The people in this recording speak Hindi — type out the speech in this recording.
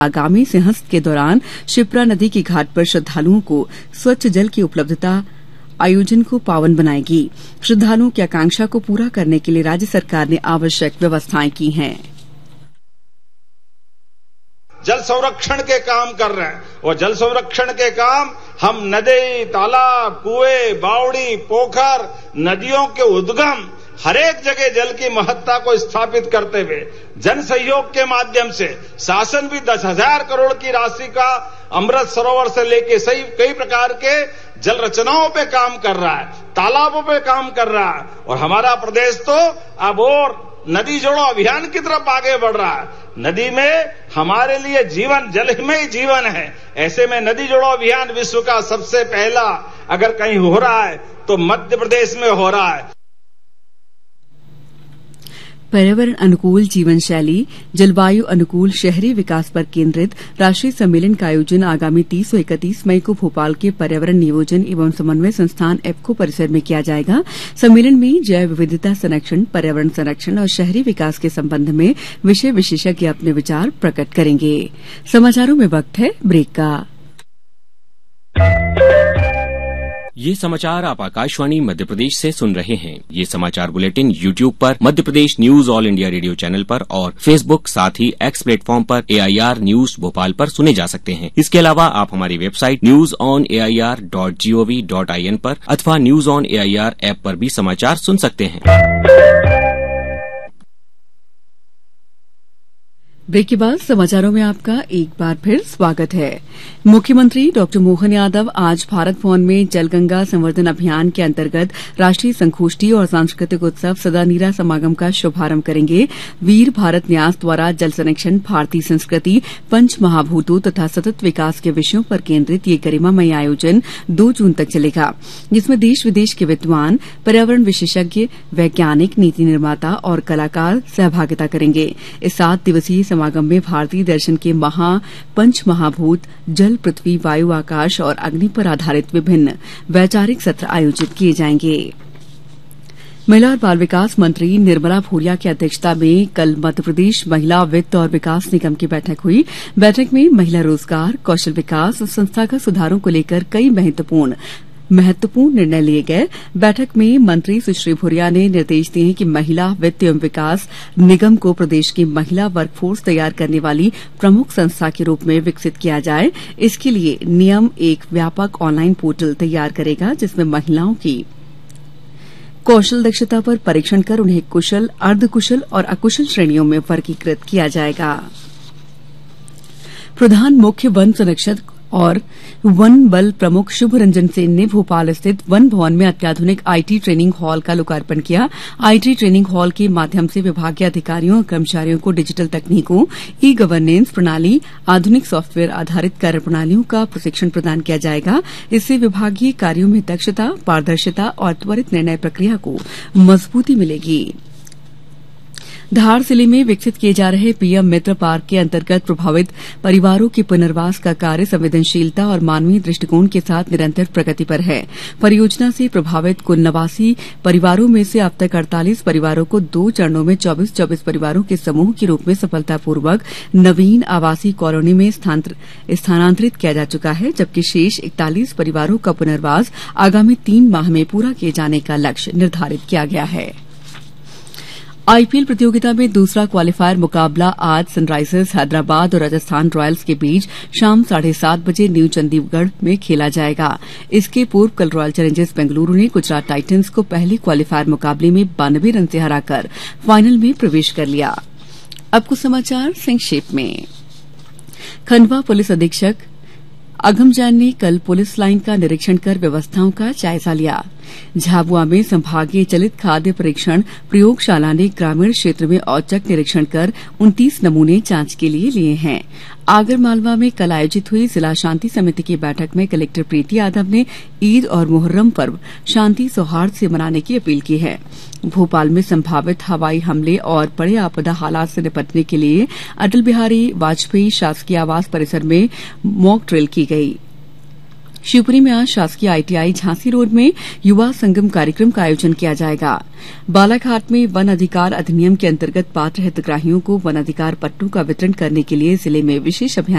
आगामी सिंहस्थ के दौरान शिप्रा नदी के घाट पर श्रद्धालुओं को स्वच्छ जल की उपलब्धता आयोजन को पावन बनाएगी। श्रद्धालुओं की आकांक्षा को पूरा करने के लिए राज्य सरकार ने आवश्यक व्यवस्थाएं की हैं। जल संरक्षण के काम कर रहे हैं और जल संरक्षण के काम हम नदी, तालाब, कुएं, बावड़ी, पोखर, नदियों के उद्गम हर एक जगह जल की महत्ता को स्थापित करते हुए जन सहयोग के माध्यम से शासन भी 10,000 करोड़ की राशि का अमृत सरोवर से लेके सही कई प्रकार के जल रचनाओं पे काम कर रहा है, तालाबों पे काम कर रहा है और हमारा प्रदेश तो अब और नदी जोड़ो अभियान की तरफ आगे बढ़ रहा है। नदी में हमारे लिए जीवन, जल में ही जीवन है। ऐसे में नदी जोड़ो अभियान विश्व का सबसे पहला अगर कहीं हो रहा है तो मध्य प्रदेश में हो रहा है। पर्यावरण अनुकूल जीवन शैली, जलवायु अनुकूल शहरी विकास पर केंद्रित राष्ट्रीय सम्मेलन का आयोजन आगामी 30 और 31 मई को भोपाल के पर्यावरण नियोजन एवं समन्वय संस्थान एप्को परिसर में किया जाएगा। सम्मेलन में जैव विविधता संरक्षण, पर्यावरण संरक्षण और शहरी विकास के संबंध में विषय विशेषज्ञ अपने विचार प्रकट करेंगे। समाचारों में वक्त है ब्रेक का। ये समाचार आप आकाशवाणी मध्य प्रदेश से सुन रहे हैं। ये समाचार बुलेटिन यूट्यूब पर Madhya Pradesh news all India radio channel पर और फेसबुक साथ ही एक्स प्लेटफॉर्म पर AIR न्यूज भोपाल पर सुने जा सकते हैं। इसके अलावा आप हमारी वेबसाइट newsonair.gov.in पर अथवा न्यूज ऑन AIR ऐप पर भी समाचार सुन सकते हैं। ब्रेक के बाद समाचारों में आपका एक बार फिर स्वागत है। मुख्यमंत्री डॉक्टर मोहन यादव आज भारत भवन में जल गंगा संवर्धन अभियान के अंतर्गत राष्ट्रीय संगोष्ठी और सांस्कृतिक उत्सव सदा नीरा समागम का शुभारंभ करेंगे। वीर भारत न्यास द्वारा जल संरक्षण, भारतीय संस्कृति, पंच महाभूतों तथा सतत विकास के विषयों पर केंद्रित ये गरिमामय आयोजन 2 जून तक चलेगा, जिसमें देश विदेश के विद्वान, पर्यावरण विशेषज्ञ, वैज्ञानिक, नीति निर्माता और कलाकार सहभागिता करेंगे। इस 7 दिवसीय समागम में भारतीय दर्शन के पंच महाभूत जल, पृथ्वी, वायु, आकाश और अग्नि पर आधारित विभिन्न वैचारिक सत्र आयोजित किए जाएंगे। महिला और बाल विकास मंत्री निर्मला भूरिया की अध्यक्षता में कल मध्यप्रदेश महिला वित्त और विकास निगम की बैठक हुई। बैठक में महिला रोजगार, कौशल विकास और संस्थागत सुधारों को लेकर कई महत्वपूर्ण निर्णय लिए गए। बैठक में मंत्री सुश्री भूरिया ने निर्देश दिए कि महिला वित्त एवं विकास निगम को प्रदेश की महिला वर्कफोर्स तैयार करने वाली प्रमुख संस्था के रूप में विकसित किया जाए। इसके लिए निगम एक व्यापक ऑनलाइन पोर्टल तैयार करेगा, जिसमें महिलाओं की कौशल दक्षता पर परीक्षण कर उन्हें कुशल, अर्धकुशल और अकुशल श्रेणियों में वर्गीकृत किया जाएगा। प्रधान मुख्य वन संरक्षक और वन बल प्रमुख शुभ रंजन सेन ने भोपाल स्थित वन भवन में अत्याधुनिक IT ट्रेनिंग हॉल का लोकार्पण किया। IT ट्रेनिंग हॉल के माध्यम से विभागीय अधिकारियों और कर्मचारियों को डिजिटल तकनीकों, ई-गवर्नेंस प्रणाली, आधुनिक सॉफ्टवेयर आधारित कार्य प्रणालियों का प्रशिक्षण प्रदान किया जाएगा। इससे विभागीय कार्यों में दक्षता, पारदर्शिता और त्वरित निर्णय प्रक्रिया को मजबूती मिलेगी। धार जिले में विकसित किए जा रहे PM मित्र पार्क के अंतर्गत प्रभावित परिवारों के पुनर्वास का कार्य संवेदनशीलता और मानवीय दृष्टिकोण के साथ निरंतर प्रगति पर है। परियोजना से प्रभावित कुल 89 परिवारों में से अब तक 48 परिवारों को 2 चरणों में 24-24 परिवारों के समूह के रूप में सफलतापूर्वक नवीन आवासीय कॉलोनी में स्थानांतरित किया जा चुका है, जबकि शेष 41 परिवारों का पुनर्वास आगामी 3 माह में पूरा किए जाने का लक्ष्य निर्धारित किया गया है। IPL प्रतियोगिता में दूसरा क्वालीफायर मुकाबला आज सनराइजर्स हैदराबाद और राजस्थान रॉयल्स के बीच शाम 7:30 बजे न्यू चंडीगढ़ में खेला जाएगा। इसके पूर्व कल रॉयल चैलेंजर्स बेंगलुरू ने गुजरात टाइटंस को पहले क्वालीफायर मुकाबले में 92 रन से हराकर फाइनल में प्रवेश कर लिया। अब कुछ समाचार संक्षेप में। खंडवा पुलिस अधीक्षक अगम जैन ने कल पुलिस लाइन का निरीक्षण कर व्यवस्थाओं का जायजा लिया। झाबुआ में संभागीय चलित खाद्य परीक्षण प्रयोगशाला ने ग्रामीण क्षेत्र में औचक निरीक्षण कर 29 नमूने जांच के लिए लिए हैं। आगरमालवा में कल आयोजित हुई जिला शांति समिति की बैठक में कलेक्टर प्रीति यादव ने ईद और मुहर्रम पर्व शांति सौहार्द से मनाने की अपील की है। भोपाल में संभावित हवाई हमले और बड़े आपदा हालात से निपटने के लिए अटल बिहारी वाजपेयी शासकीय आवास परिसर में मॉक ड्रिल की गई। शिवपुरी में आज शासकीय आईटीआई झांसी रोड में युवा संगम कार्यक्रम का आयोजन किया जाएगा। बालाघाट में वन अधिकार अधिनियम के अंतर्गत पात्र हितग्राहियों को वन अधिकार पट्टों का वितरण करने के लिए जिले में विशेष अभियान